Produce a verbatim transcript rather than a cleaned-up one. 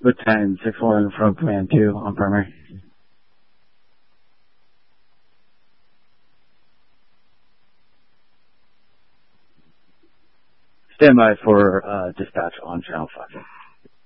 With ten, six one from Command two on primary. Stand by for uh, dispatch on channel five.